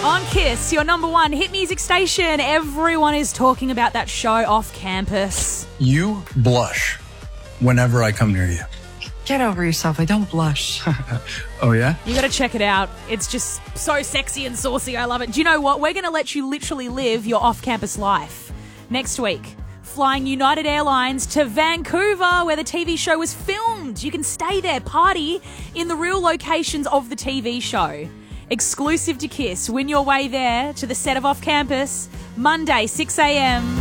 On Kiss, your number one hit music station. Everyone is talking about that show Off Campus. You blush whenever I come near you. Get over yourself. I don't blush. Oh, yeah? You got to check it out. It's just so sexy and saucy. I love it. Do you know what? We're going to let you literally live your off-campus life. Next week, flying United Airlines to Vancouver, where the TV show was filmed. You can stay there, party in the real locations of the TV show. Exclusive to Kiss. Win your way there to the set of Off Campus, Monday, 6 a.m.